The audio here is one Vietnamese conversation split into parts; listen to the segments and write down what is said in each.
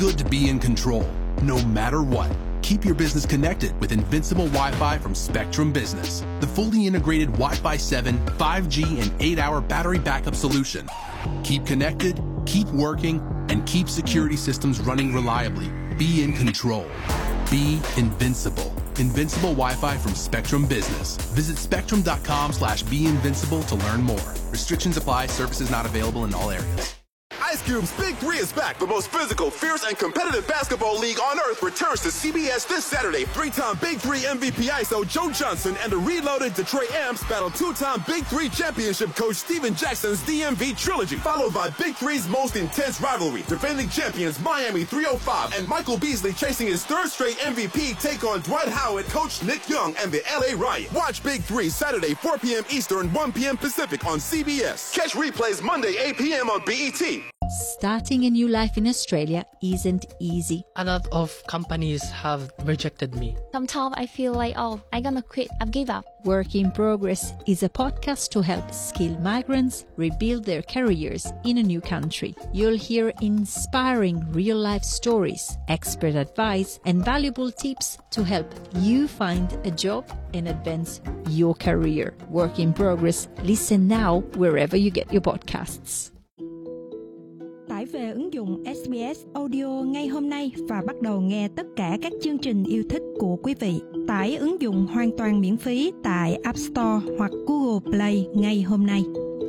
good to be in control, no matter what. Keep your business connected with Invincible Wi-Fi from Spectrum Business, the fully integrated Wi-Fi 7, 5G, and 8-hour battery backup solution. Keep connected, keep working, and keep security systems running reliably. Be in control. Be invincible. Invincible Wi-Fi from Spectrum Business. Visit spectrum.com/beinvincible to learn more. Restrictions apply. Services not available in all areas. Ice Cube's Big Three is back. The most physical, fierce, and competitive basketball league on earth returns to CBS this Saturday. Three-time Big Three MVP ISO Joe Johnson and the reloaded Detroit Amps battle two-time Big Three championship coach Steven Jackson's DMV trilogy, followed by Big Three's most intense rivalry. Defending champions Miami 305 and Michael Beasley chasing his third straight MVP take on Dwight Howard, coach Nick Young, and the LA Riot. Watch Big Three Saturday 4 p.m. Eastern, 1 p.m. Pacific on CBS. Catch replays Monday 8 p.m. on BET. Starting a new life in Australia isn't easy. A lot of companies have rejected me. Sometimes I feel like, I'm gonna quit, I've give up. Work in Progress is a podcast to help skilled migrants rebuild their careers in a new country. You'll hear inspiring real-life stories, expert advice, and valuable tips to help you find a job and advance your career. Work in Progress. Listen now wherever you get your podcasts. Tải về ứng dụng SBS Audio ngay hôm nay và bắt đầu nghe tất cả các chương trình yêu thích của quý vị. Tải ứng dụng hoàn toàn miễn phí tại App Store hoặc Google Play ngay hôm nay.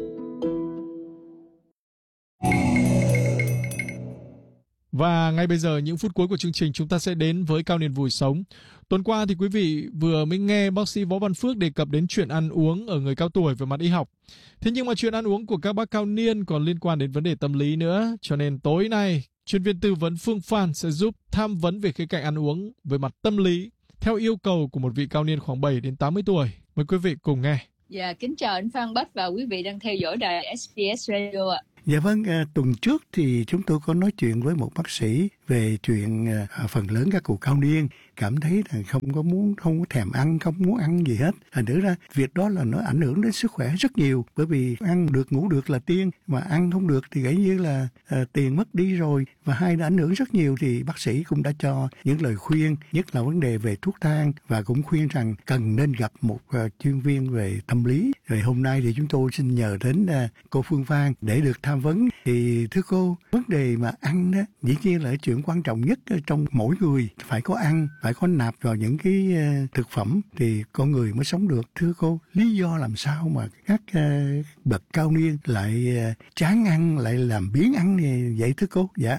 Và ngay bây giờ, những phút cuối của chương trình, chúng ta sẽ đến với Cao Niên Vui Sống. Tuần qua thì quý vị vừa mới nghe bác sĩ Võ Văn Phước đề cập đến chuyện ăn uống ở người cao tuổi về mặt y học. Thế nhưng mà chuyện ăn uống của các bác cao niên còn liên quan đến vấn đề tâm lý nữa. Cho nên tối nay, chuyên viên tư vấn Phương Phan sẽ giúp tham vấn về khía cạnh ăn uống về mặt tâm lý theo yêu cầu của một vị cao niên khoảng 7 đến 80 tuổi. Mời quý vị cùng nghe. Dạ, kính chào anh Phan Bách và quý vị đang theo dõi đài SBS Radio ạ. Dạ vâng, tuần trước thì chúng tôi có nói chuyện với một bác sĩ về chuyện phần lớn các cụ cao niên cảm thấy là không có thèm ăn, không muốn ăn gì hết. Thành thử ra việc đó là nó ảnh hưởng đến sức khỏe rất nhiều, bởi vì ăn được ngủ được là tiên, mà ăn không được thì gần như là tiền mất đi rồi, và hai đã ảnh hưởng rất nhiều. Thì bác sĩ cũng đã cho những lời khuyên, nhất là vấn đề về thuốc thang, và cũng khuyên rằng cần nên gặp một chuyên viên về tâm lý. Rồi hôm nay thì chúng tôi xin nhờ đến cô Phương Phan để được tham vấn. Thì thưa cô, vấn đề mà ăn đó dĩ nhiên là chuyện quan trọng nhất trong mỗi người, phải có ăn, phải có nạp vào những cái thực phẩm thì con người mới sống được. Thưa cô, lý do làm sao mà các bậc cao niên lại chán ăn, lại làm biếng ăn như vậy thưa cô? Dạ.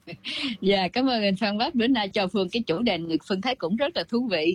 Dạ, cảm ơn anh Phan Bách. Bữa nay cho Phương cái chủ đề người Phương thấy cũng rất là thú vị.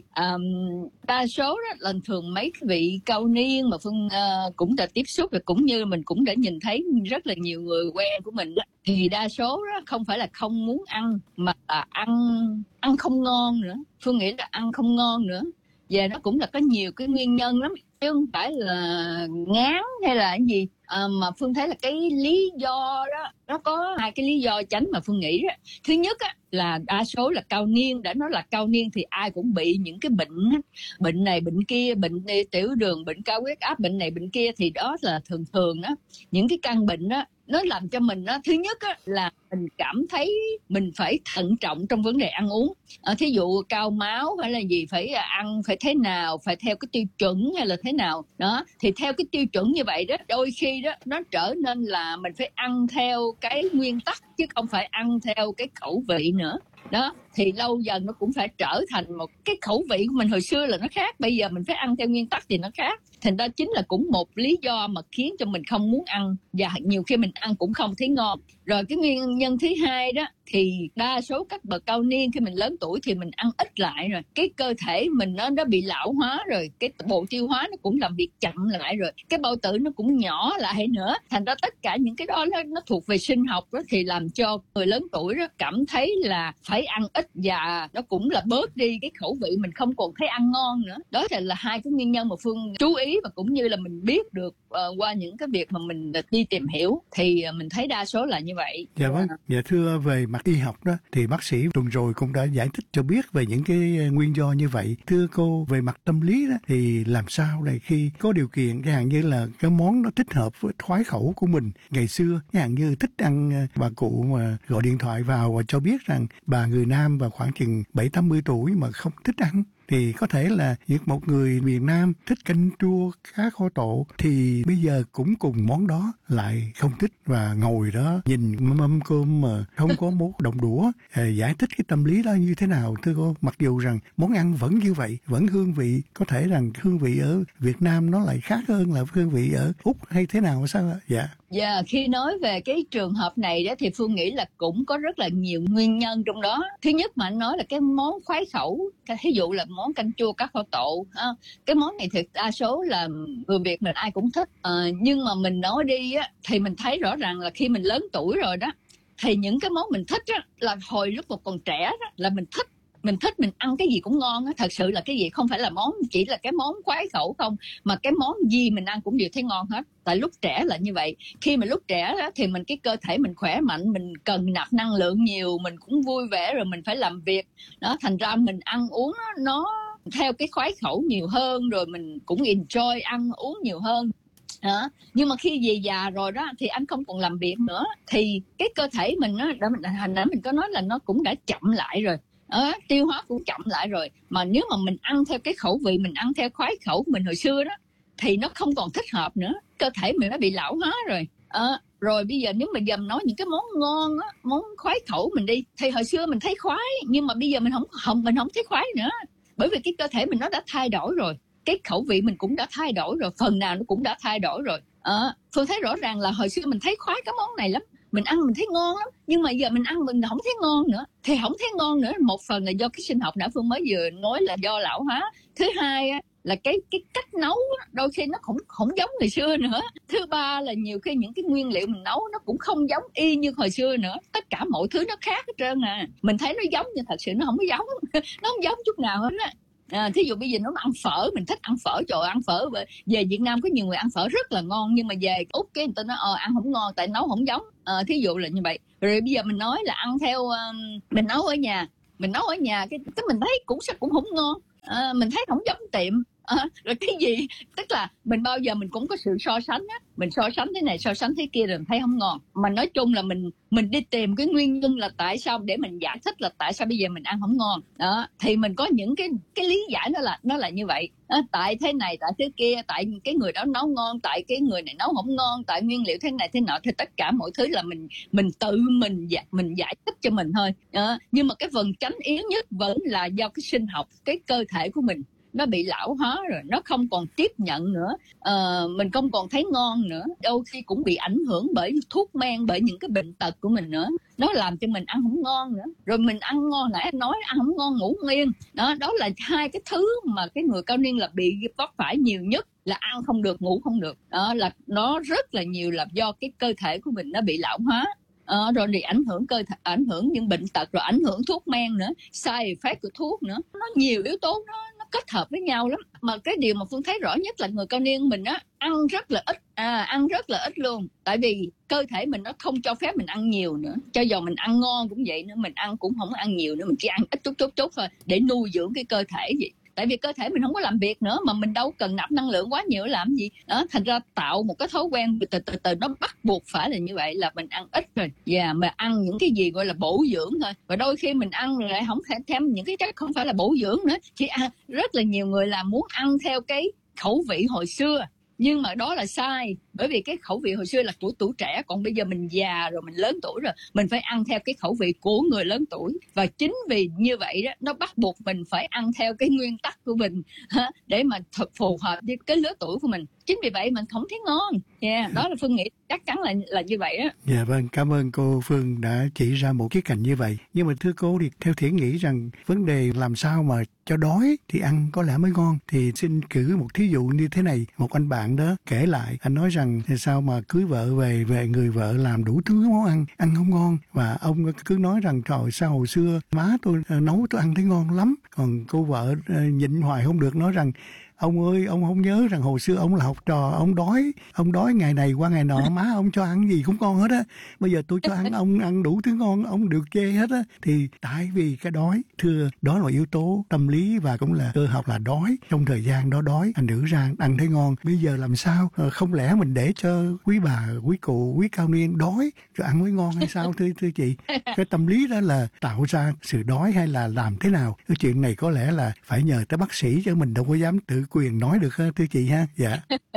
Đa số đó lần thường mấy vị cao niên mà Phương cũng đã tiếp xúc, và cũng như mình cũng đã nhìn thấy rất là nhiều người quen của mình đó, thì đa số đó không phải là không muốn ăn, mà là ăn không ngon nữa. Phương nghĩ là ăn không ngon nữa, và nó cũng là có nhiều cái nguyên nhân lắm, chứ không phải là ngán hay là cái gì. Mà Phương thấy là cái lý do đó, nó có hai cái lý do chánh mà Phương nghĩ đó. Thứ nhất á, là đa số là cao niên, đã nói là cao niên thì ai cũng bị những cái bệnh này bệnh kia, bệnh tiểu đường, bệnh cao huyết áp, bệnh này bệnh kia, thì đó là thường đó. Những cái căn bệnh đó nó làm cho mình đó, thứ nhất á, là mình cảm thấy mình phải thận trọng trong vấn đề ăn uống. Thí dụ cao máu hay là gì, phải ăn phải thế nào, phải theo cái tiêu chuẩn hay là thế nào đó. Thì theo cái tiêu chuẩn như vậy đó, đôi khi đó nó trở nên là mình phải ăn theo cái nguyên tắc, chứ không phải ăn theo cái khẩu vị nữa đó. Thì lâu dần nó cũng phải trở thành một cái khẩu vị của mình. Hồi xưa là nó khác, bây giờ mình phải ăn theo nguyên tắc thì nó khác. Thành ra chính là cũng một lý do mà khiến cho mình không muốn ăn, và nhiều khi mình ăn cũng không thấy ngon. Rồi cái nguyên nhân thứ hai đó, thì đa số các bậc cao niên khi mình lớn tuổi thì mình ăn ít lại rồi, cái cơ thể mình nó bị lão hóa rồi, cái bộ tiêu hóa nó cũng làm việc chậm lại rồi, cái bao tử nó cũng nhỏ lại nữa. Thành ra tất cả những cái đó nó thuộc về sinh học đó, thì làm cho người lớn tuổi đó cảm thấy là phải ăn ít, và nó cũng là bớt đi cái khẩu vị, mình không còn thấy ăn ngon nữa. Đó là hai cái nguyên nhân mà Phương chú ý, và cũng như là mình biết được qua những cái việc mà mình đi tìm hiểu, thì mình thấy đa số là như như vậy. Dạ vâng, dạ thưa, về mặt y học đó thì bác sĩ tuần rồi cũng đã giải thích cho biết về những cái nguyên do như vậy. Thưa cô, về mặt tâm lý đó thì làm sao để khi có điều kiện, chẳng hạn như là cái món nó thích hợp với khoái khẩu của mình ngày xưa, chẳng hạn như thích ăn, bà cụ mà gọi điện thoại vào và cho biết rằng bà người Nam và khoảng chừng 70-80 tuổi mà không thích ăn, thì có thể là một người miền Nam thích canh chua cá kho tộ thì bây giờ cũng cùng món đó lại không thích và ngồi đó nhìn mâm cơm mà không có một đồng đũa. Giải thích cái tâm lý đó như thế nào thưa cô? Mặc dù rằng món ăn vẫn như vậy, vẫn hương vị, có thể rằng hương vị ở Việt Nam nó lại khác hơn là hương vị ở Úc hay thế nào sao ạ? Dạ. Dạ, khi nói về cái trường hợp này đó thì Phương nghĩ là cũng có rất là nhiều nguyên nhân trong đó. Thứ nhất mà anh nói là cái món khoái khẩu, ví dụ là món canh chua cá kho tộ. Cái món này thì đa số là người Việt mình ai cũng thích. Nhưng mà mình nói đi á, thì mình thấy rõ ràng là khi mình lớn tuổi rồi đó, thì những cái món mình thích á, là hồi lúc mà còn trẻ đó, là mình thích mình ăn cái gì cũng ngon á. Thật sự là cái gì không phải là món chỉ là cái món khoái khẩu không, mà cái món gì mình ăn cũng đều thấy ngon hết. Tại lúc trẻ là như vậy. Khi mà lúc trẻ đó, thì cái cơ thể mình khỏe mạnh, mình cần nạp năng lượng nhiều, mình cũng vui vẻ, rồi mình phải làm việc đó, thành ra mình ăn uống nó theo cái khoái khẩu nhiều hơn, rồi mình cũng enjoy ăn uống nhiều hơn. Nhưng mà khi về già rồi đó thì anh không còn làm việc nữa, thì cái cơ thể mình hồi nãy mình có nói là nó cũng đã chậm lại rồi. Tiêu hóa cũng chậm lại rồi. Mà nếu mà mình ăn theo cái khẩu vị, mình ăn theo khoái khẩu của mình hồi xưa đó, thì nó không còn thích hợp nữa. Cơ thể mình nó bị lão hóa rồi. Rồi bây giờ nếu mà giờ mình nói những cái món ngon á, món khoái khẩu mình đi, thì hồi xưa mình thấy khoái, nhưng mà bây giờ mình không thấy khoái nữa. Bởi vì cái cơ thể mình nó đã thay đổi rồi, cái khẩu vị mình cũng đã thay đổi rồi, phần nào nó cũng đã thay đổi rồi. Phương thấy rõ ràng là hồi xưa mình thấy khoái cái món này lắm, mình ăn mình thấy ngon lắm, nhưng mà giờ mình ăn mình không thấy ngon nữa. Thì không thấy ngon nữa, một phần là do cái sinh học nãy Phương mới vừa nói là do lão hóa. Thứ hai là cái cách nấu đôi khi nó không giống ngày xưa nữa. Thứ ba là nhiều khi những cái nguyên liệu mình nấu nó cũng không giống y như hồi xưa nữa. Tất cả mọi thứ nó khác hết trơn à. Mình thấy nó giống nhưng thật sự nó không có giống. Nó không giống chút nào hết á. Thí dụ bây giờ nó ăn phở, mình thích ăn phở, trời, ăn phở về Việt Nam có nhiều người ăn phở rất là ngon, nhưng mà về Úc cái người ta nói ăn không ngon tại nấu không giống. Thí dụ là như vậy. Rồi bây giờ mình nói là ăn theo mình nấu ở nhà cái mình thấy cũng không ngon. Mình thấy không giống tiệm. Rồi cái gì, tức là mình bao giờ mình cũng có sự so sánh á, mình so sánh thế này so sánh thế kia rồi mình thấy không ngon. Mà nói chung là mình đi tìm cái nguyên nhân là tại sao, để mình giải thích là tại sao bây giờ mình ăn không ngon đó. Thì mình có những cái lý giải nó là như vậy. Tại thế này, tại thế kia, tại cái người đó nấu ngon, tại cái người này nấu không ngon, tại nguyên liệu thế này thế nọ, thì tất cả mọi thứ là mình tự mình giải thích cho mình thôi. Nhưng mà cái phần chánh yếu nhất vẫn là do cái sinh học, cái cơ thể của mình nó bị lão hóa rồi, nó không còn tiếp nhận nữa, mình không còn thấy ngon nữa, đôi khi cũng bị ảnh hưởng bởi thuốc men, bởi những cái bệnh tật của mình nữa, nó làm cho mình ăn không ngon nữa. Rồi mình ăn ngon, nãy anh nói ăn không ngon ngủ không yên đó là hai cái thứ mà cái người cao niên là bị vấp phải nhiều nhất, là ăn không được, ngủ không được. Đó là nó rất là nhiều là do cái cơ thể của mình nó bị lão hóa. Rồi thì ảnh hưởng cơ thể, ảnh hưởng những bệnh tật, rồi ảnh hưởng thuốc men nữa, side effect của thuốc nữa, nó nhiều yếu tố nó kết hợp với nhau lắm. Mà cái điều mà Phương thấy rõ nhất là người cao niên mình á ăn rất là ít, ăn rất là ít luôn, tại vì cơ thể mình nó không cho phép mình ăn nhiều nữa. Cho dù mình ăn ngon cũng vậy nữa, mình ăn cũng không ăn nhiều nữa, mình chỉ ăn ít chút thôi để nuôi dưỡng cái cơ thể vậy. Tại vì cơ thể mình không có làm việc nữa, mà mình đâu cần nạp năng lượng quá nhiều làm gì đó, thành ra tạo một cái thói quen từ nó bắt buộc phải là như vậy, là mình ăn ít rồi. Mà ăn những cái gì gọi là bổ dưỡng thôi, và đôi khi mình ăn rồi lại không thể thêm những cái chất không phải là bổ dưỡng nữa, chỉ ăn. Rất là nhiều người là muốn ăn theo cái khẩu vị hồi xưa, nhưng mà đó là sai. Bởi vì cái khẩu vị hồi xưa là của tuổi trẻ, còn bây giờ mình già rồi, mình lớn tuổi rồi, mình phải ăn theo cái khẩu vị của người lớn tuổi. Và chính vì như vậy đó, nó bắt buộc mình phải ăn theo cái nguyên tắc của mình để mà thật phù hợp với cái lứa tuổi của mình. Chính vì vậy mình không thấy ngon. Đó là Phương nghĩ chắc chắn là như vậy đó. Dạ vâng, cảm ơn cô Phương đã chỉ ra một cái cạnh như vậy. Nhưng mà thưa cô, thì theo Thiển nghĩ rằng vấn đề làm sao mà cho đói thì ăn có lẽ mới ngon. Thì xin cử một thí dụ như thế này. Một anh bạn đó kể lại, anh nói rằng thì sao mà cưới vợ về người vợ làm đủ thứ món ăn không ngon, và ông cứ nói rằng trời, sao hồi xưa má tôi nấu tôi ăn thấy ngon lắm. Còn cô vợ nhịn hoài không được, nói rằng ông ơi, ông không nhớ rằng hồi xưa ông là học trò, ông đói ngày này qua ngày nọ, má ông cho ăn gì cũng ngon hết á. Bây giờ tôi cho ông ăn đủ thứ ngon, ông được chê hết á. Thì tại vì cái đói, thưa, đó là yếu tố tâm lý và cũng là cơ học là đói. Trong thời gian đó đói, thành thử ra ăn thấy ngon. Bây giờ làm sao? Không lẽ mình để cho quý bà, quý cụ, quý cao niên đói rồi ăn mới ngon hay sao thưa chị? Cái tâm lý đó là tạo ra sự đói hay là làm thế nào? Cái chuyện này có lẽ là phải nhờ tới bác sĩ chứ mình đâu có dám tự quyền nói được thưa chị ha. Dạ.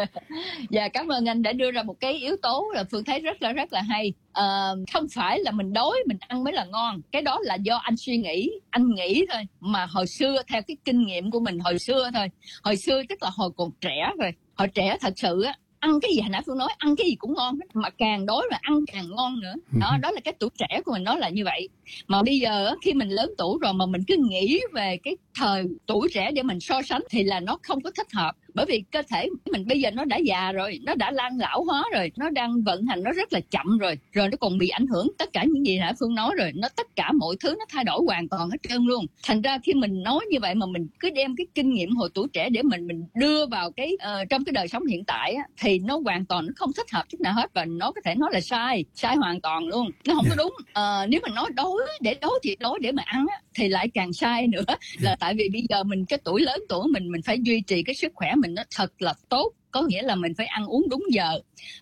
Dạ, cảm ơn anh đã đưa ra một cái yếu tố là Phương thấy rất là hay. Không phải là mình đói mình ăn mới là ngon, cái đó là do anh suy nghĩ, anh nghĩ thôi. Mà hồi xưa theo cái kinh nghiệm của mình hồi xưa thôi, hồi xưa tức là hồi còn trẻ rồi, hồi trẻ thật sự á, ăn cái gì hồi nãy Phương nói, ăn cái gì cũng ngon hết, mà càng đói mà ăn càng ngon nữa. Đó là cái tuổi trẻ của mình, nó là như vậy. Mà bây giờ khi mình lớn tuổi rồi mà mình cứ nghĩ về cái thời tuổi trẻ để mình so sánh thì là nó không có thích hợp. Bởi vì cơ thể mình bây giờ nó đã già rồi, nó đã lan lão hóa rồi, nó đang vận hành nó rất là chậm rồi nó còn bị ảnh hưởng tất cả những gì nãy Phương nói rồi, nó tất cả mọi thứ nó thay đổi hoàn toàn hết trơn luôn. Thành ra khi mình nói như vậy mà mình cứ đem cái kinh nghiệm hồi tuổi trẻ để mình đưa vào cái trong cái đời sống hiện tại á, thì nó hoàn toàn nó không thích hợp chút nào hết, và nó có thể nói là sai hoàn toàn luôn, nó không có đúng. Nếu mà nói đói để mà ăn á, thì lại càng sai nữa. Là tại vì bây giờ mình cái tuổi lớn tuổi mình phải duy trì cái sức khỏe mình nó thật là tốt, có nghĩa là mình phải ăn uống đúng giờ,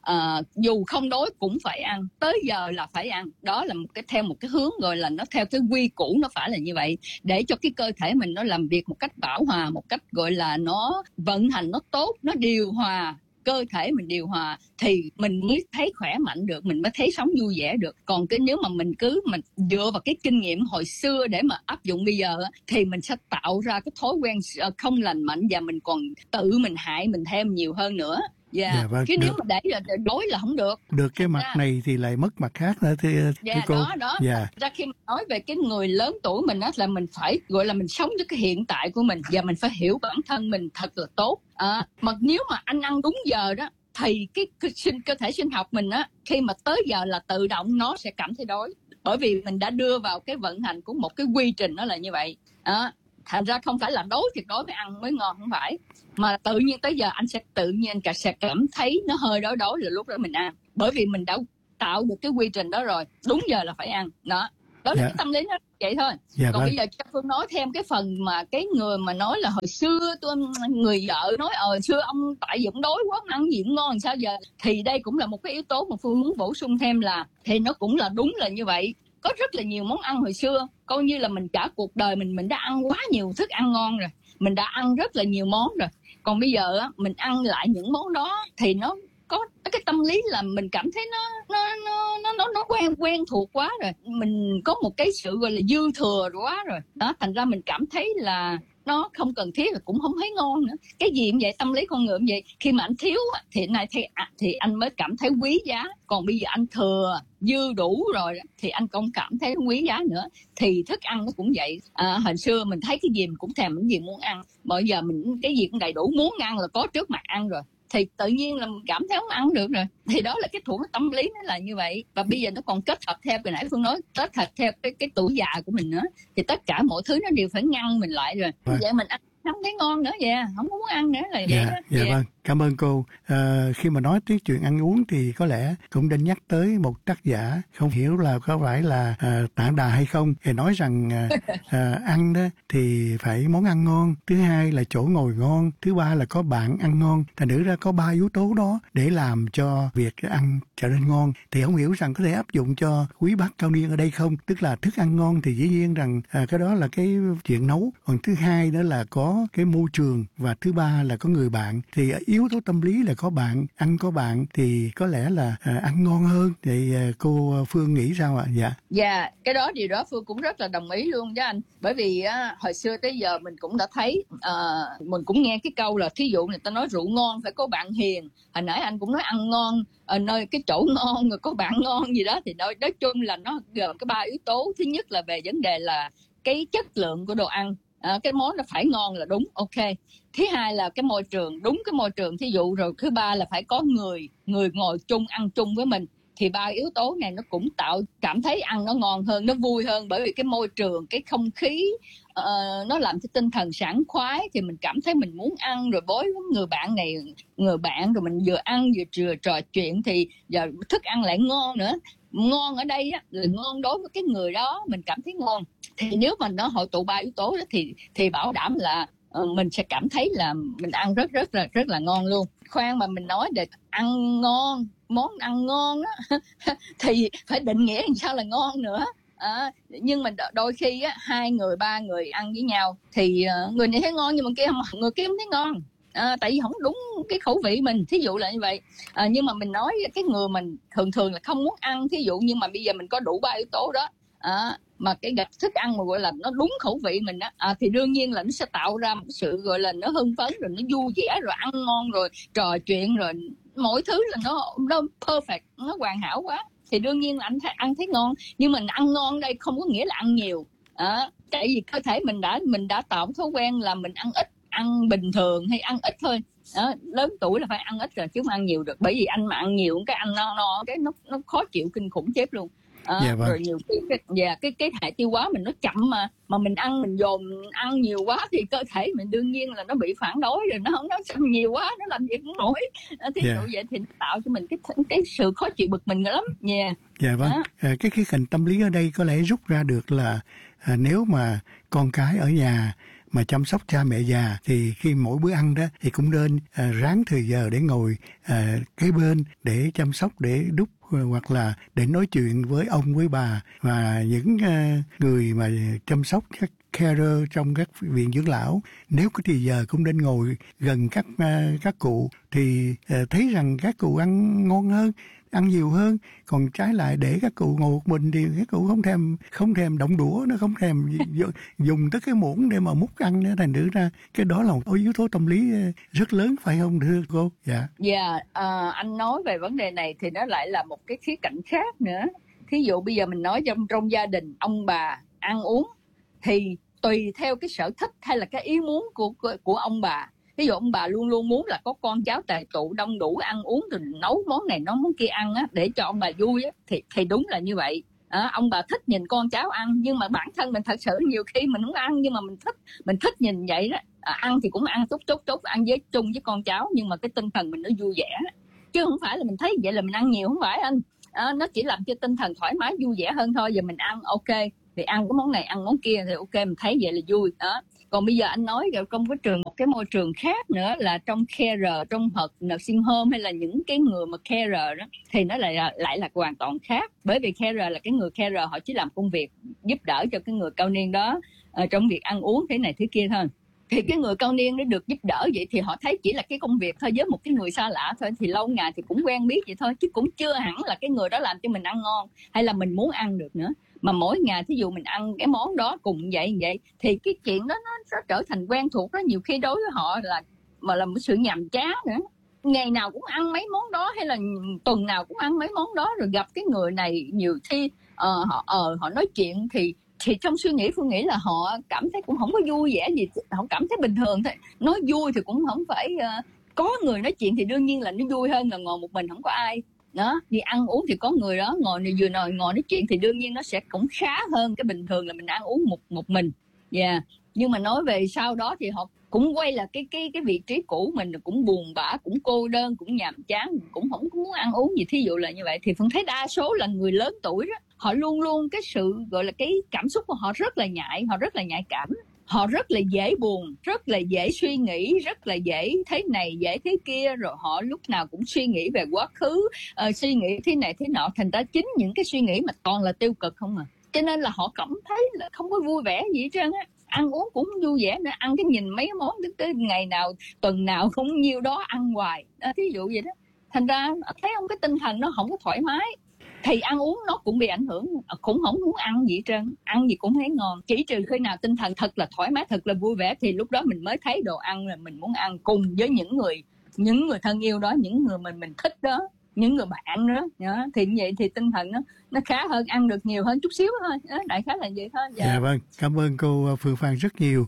dù không đói cũng phải ăn, tới giờ là phải ăn. Đó là theo một cái hướng gọi là nó theo cái quy củ, nó phải là như vậy, để cho cái cơ thể mình nó làm việc một cách bảo hòa, một cách gọi là nó vận hành nó tốt, nó điều hòa. Cơ thể mình điều hòa thì mình mới thấy khỏe mạnh được, mình mới thấy sống vui vẻ được. Còn nếu mà mình dựa vào cái kinh nghiệm hồi xưa để mà áp dụng bây giờ thì mình sẽ tạo ra cái thói quen không lành mạnh, và mình còn tự mình hại mình thêm nhiều hơn nữa. Dạ, vâng, chứ nếu mà để là đối là không được. Được cái mặt này thì lại mất mặt khác nữa thưa cô. Đó. Ra khi mình nói về cái người lớn tuổi mình á, là mình phải gọi là mình sống với cái hiện tại của mình, và mình phải hiểu bản thân mình thật là tốt. Mà nếu mà anh ăn đúng giờ đó thì cái cơ thể sinh học mình á, khi mà tới giờ là tự động nó sẽ cảm thấy đói, bởi vì mình đã đưa vào cái vận hành của một cái quy trình nó là như vậy. Thành ra không phải là đói thì đói mới ăn mới ngon, không phải, mà tự nhiên tới giờ anh sẽ tự nhiên sẽ cảm thấy nó hơi đói là lúc đó mình ăn, bởi vì mình đã tạo được cái quy trình đó rồi, đúng giờ là phải ăn. Đó là cái tâm lý nó vậy thôi. Còn bây giờ cho Phương nói thêm cái phần mà cái người mà nói là hồi xưa người vợ nói xưa ông tại Dũng đói quá ăn gì cũng ngon sao giờ, thì đây cũng là một cái yếu tố mà Phương muốn bổ sung thêm là thì nó cũng là đúng là như vậy. Có rất là nhiều món ăn hồi xưa, coi như là mình cả cuộc đời mình đã ăn quá nhiều thức ăn ngon rồi, mình đã ăn rất là nhiều món rồi. Còn bây giờ á, mình ăn lại những món đó thì nó có cái tâm lý là mình cảm thấy nó quen thuộc quá rồi, mình có một cái sự gọi là dư thừa quá rồi đó, thành ra mình cảm thấy là nó không cần thiết, là cũng không thấy ngon nữa. Cái gì cũng vậy, tâm lý con người cũng vậy, khi mà anh thiếu thì anh mới cảm thấy quý giá, còn bây giờ anh thừa dư đủ rồi thì anh không cảm thấy quý giá nữa. Thì thức ăn nó cũng vậy. Hồi xưa mình thấy cái gì mình cũng thèm, cái gì muốn ăn, bây giờ mình cái gì cũng đầy đủ, muốn ăn là có trước mặt ăn rồi, thì tự nhiên là mình cảm thấy không ăn được rồi. Thì đó là cái thuộc tâm lý nó là như vậy. Và bây giờ nó còn kết hợp theo, hồi nãy Phương nói, kết hợp theo cái tuổi già của mình nữa, thì tất cả mọi thứ nó đều phải ngăn mình lại rồi. Vậy mình ăn không thấy ngon nữa, không muốn ăn nữa là vậy đó. Vâng, cảm ơn cô. Khi mà nói tới chuyện ăn uống thì có lẽ cũng nên nhắc tới một tác giả, không hiểu là có phải là Tản Đà hay không, thì nói rằng ăn đó thì phải món ăn ngon, thứ hai là chỗ ngồi ngon, thứ ba là có bạn ăn ngon. Thành thử ra có 3 yếu tố đó để làm cho việc ăn trở nên ngon. Thì không hiểu rằng có thể áp dụng cho quý bác cao niên ở đây không? Tức là thức ăn ngon thì dĩ nhiên rằng cái đó là cái chuyện nấu, còn thứ hai đó là có cái môi trường, và thứ ba là có người bạn. Thì yếu tố tâm lý là có bạn, ăn có bạn thì có lẽ là ăn ngon hơn. Thì cô Phương nghĩ sao ạ? Dạ, cái đó điều đó Phương cũng rất là đồng ý luôn với anh. Bởi vì hồi xưa tới giờ mình cũng đã thấy, mình cũng nghe cái câu là thí dụ người ta nói rượu ngon phải có bạn hiền. Hồi nãy anh cũng nói ăn ngon nơi cái chỗ ngon rồi có bạn ngon gì đó. Thì nói chung là nó gồm cái 3 yếu tố. Thứ nhất là về vấn đề là cái chất lượng của đồ ăn, cái món nó phải ngon là đúng, ok. Thứ hai là cái môi trường, đúng cái môi trường thí dụ. Rồi thứ ba là phải có người ngồi chung, ăn chung với mình. thì 3 yếu tố này nó cũng cảm thấy ăn nó ngon hơn, nó vui hơn, bởi vì cái môi trường, cái không khí nó làm cho tinh thần sảng khoái, thì mình cảm thấy mình muốn ăn, rồi với người bạn rồi mình vừa ăn vừa trò chuyện, thì giờ thức ăn lại ngon nữa. Ngon ở đây á, là ngon đối với cái người đó mình cảm thấy ngon. Thì nếu mà nó hội tụ 3 yếu tố đó thì bảo đảm là mình sẽ cảm thấy là mình ăn rất là ngon luôn. Khoan mà mình nói để ăn ngon, món ăn ngon đó thì phải định nghĩa làm sao là ngon nữa. Nhưng mà đôi khi á, 2 người 3 người ăn với nhau thì người này thấy ngon nhưng mà người kia không thấy ngon. Tại vì không đúng cái khẩu vị mình, thí dụ là như vậy. Nhưng mà mình nói cái người mình thường là không muốn ăn, thí dụ, nhưng mà bây giờ mình có đủ 3 yếu tố đó, mà cái thức ăn mà gọi là nó đúng khẩu vị mình á, thì đương nhiên là nó sẽ tạo ra một sự gọi là nó hưng phấn, rồi nó vui vẻ, rồi ăn ngon, rồi trò chuyện, rồi mỗi thứ là nó perfect, nó hoàn hảo quá, thì đương nhiên là ăn thấy ngon. Nhưng mình ăn ngon đây không có nghĩa là ăn nhiều, tại vì cơ thể mình đã tạo thói quen là mình ăn ít, ăn bình thường hay ăn ít thôi. Lớn tuổi là phải ăn ít rồi chứ không ăn nhiều được, bởi vì anh mà ăn nhiều cái anh no cái nó khó chịu kinh khủng chết luôn. Vâng. Rồi nhiều cái hệ tiêu hóa mình nó chậm, mà mình dồn ăn nhiều quá thì cơ thể mình đương nhiên là nó bị phản đối, rồi nó nhiều quá nó làm gì cũng nổi. Thí dụ vậy thì nó tạo cho mình cái sự khó chịu bực mình lắm. Dạ vâng. Cái khía cạnh tâm lý ở đây có lẽ rút ra được là nếu mà con cái ở nhà mà chăm sóc cha mẹ già thì khi mỗi bữa ăn đó thì cũng nên ráng thời giờ để ngồi kế bên để chăm sóc, để đút hoặc là để nói chuyện với ông với bà và những người mà chăm sóc, các carer trong các viện dưỡng lão. Nếu có thì giờ cũng nên ngồi gần các cụ thì thấy rằng các cụ ăn ngon hơn, ăn nhiều hơn. Còn trái lại để các cụ ngồi một mình thì các cụ không thèm động đũa, nó không thèm dùng tới cái muỗng để mà múc ăn nữa, thành thử ra cái đó là một yếu tố tâm lý rất lớn, phải không thưa cô? Anh nói về vấn đề này thì nó lại là một cái khía cạnh khác nữa. Thí dụ bây giờ mình nói trong gia đình ông bà ăn uống thì tùy theo cái sở thích hay là cái ý muốn của ông bà. Ví dụ ông bà luôn luôn muốn là có con cháu tề tụ đông đủ ăn uống, rồi nấu món này nấu món kia ăn á, để cho ông bà vui á, thì đúng là như vậy. Ông bà thích nhìn con cháu ăn, nhưng mà bản thân mình thật sự nhiều khi mình không ăn, nhưng mà mình thích nhìn vậy đó. Ăn thì cũng ăn chút ăn chung với con cháu, nhưng mà cái tinh thần mình nó vui vẻ, chứ không phải là mình thấy vậy là mình ăn nhiều, không phải anh. Nó chỉ làm cho tinh thần thoải mái vui vẻ hơn thôi. Giờ mình ăn ok thì ăn cái món này ăn món kia thì ok, mình thấy vậy là vui đó. Còn bây giờ anh nói trong một cái môi trường khác nữa là trong carer, trong nursing home hay là những cái người mà carer đó, thì nó lại là hoàn toàn khác. Bởi vì carer là cái người carer họ chỉ làm công việc giúp đỡ cho cái người cao niên đó trong việc ăn uống thế này thế kia thôi. Thì cái người cao niên nó được giúp đỡ vậy thì họ thấy chỉ là cái công việc thôi, với một cái người xa lạ thôi, thì lâu ngày thì cũng quen biết vậy thôi, chứ cũng chưa hẳn là cái người đó làm cho mình ăn ngon hay là mình muốn ăn được nữa. Mà mỗi ngày thí dụ mình ăn cái món đó cùng vậy thì cái chuyện đó nó trở thành quen thuộc đó. Nhiều khi đối với họ là một sự nhàm chán nữa. Ngày nào cũng ăn mấy món đó, hay là tuần nào cũng ăn mấy món đó, rồi gặp cái người này nhiều khi họ nói chuyện thì trong suy nghĩ Phương nghĩ là họ cảm thấy cũng không có vui vẻ gì, họ cảm thấy bình thường thôi. Nói vui thì cũng không phải có người nói chuyện thì đương nhiên là nó vui hơn là ngồi một mình không có ai đó. Đi ăn uống thì có người đó ngồi nói chuyện thì đương nhiên nó sẽ cũng khá hơn cái bình thường là mình ăn uống một mình. Nhưng mà nói về sau đó thì họ cũng quay là cái vị trí cũ mình, cũng buồn bã, cũng cô đơn, cũng nhàm chán, cũng không có muốn ăn uống gì. Thí dụ là như vậy thì Phương thấy đa số là người lớn tuổi đó, họ luôn luôn cái sự gọi là cái cảm xúc của họ rất là nhạy cảm. Họ rất là dễ buồn, rất là dễ suy nghĩ, rất là dễ thế này, dễ thế kia. Rồi họ lúc nào cũng suy nghĩ về quá khứ, suy nghĩ thế này thế nọ. Thành ra chính những cái suy nghĩ mà toàn là tiêu cực không à. Cho nên là họ cảm thấy là không có vui vẻ gì hết trơn á. Ăn uống cũng vui vẻ nữa, ăn cái nhìn mấy món tới ngày nào, tuần nào cũng nhiêu đó ăn hoài. Thí dụ vậy đó. Thành ra thấy không, cái tinh thần nó không có thoải mái. Thì ăn uống nó cũng bị ảnh hưởng, cũng không muốn ăn gì hết trơn, ăn gì cũng thấy ngon. Chỉ trừ khi nào tinh thần thật là thoải mái, thật là vui vẻ thì lúc đó mình mới thấy đồ ăn là mình muốn ăn cùng với những người thân yêu đó, những người mình thích đó, những người bạn đó. Thì như vậy thì tinh thần nó khá hơn, ăn được nhiều hơn chút xíu thôi đó, đại khái là vậy thôi. Dạ vâng, cảm ơn cô Phương Phan rất nhiều.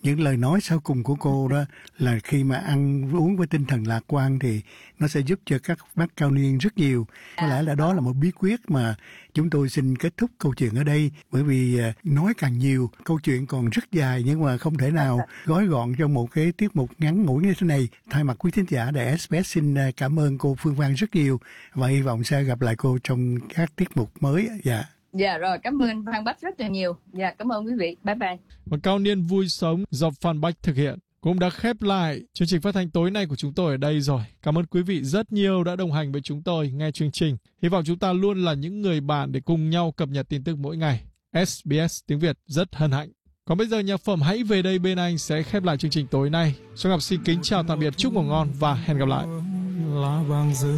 những lời nói sau cùng của cô đó là khi mà ăn uống với tinh thần lạc quan thì nó sẽ giúp cho các bác cao niên rất nhiều. Có lẽ là đó là một bí quyết mà chúng tôi xin kết thúc câu chuyện ở đây, bởi vì nói càng nhiều, câu chuyện còn rất dài nhưng mà không thể nào gói gọn trong một cái tiết mục ngắn ngủi như thế này. Thay mặt quý thính giả Đài SBS xin cảm ơn cô Phương Văn rất nhiều và hy vọng sẽ gặp lại cô trong các tiết mục mới. Dạ rồi, cảm ơn Phan Bách rất là nhiều. Dạ, cảm ơn quý vị. Bye bye. Và Cao niên vui sống do Phan Bách thực hiện cũng đã khép lại chương trình phát thanh tối nay của chúng tôi ở đây rồi. Cảm ơn quý vị rất nhiều đã đồng hành với chúng tôi nghe chương trình. Hy vọng chúng ta luôn là những người bạn để cùng nhau cập nhật tin tức mỗi ngày. SBS tiếng Việt rất hân hạnh. Còn bây giờ nhạc phẩm Hãy Về Đây Bên Anh sẽ khép lại chương trình tối nay. Xuân Ngọc xin kính chào tạm biệt, chúc ngủ ngon và hẹn gặp lại.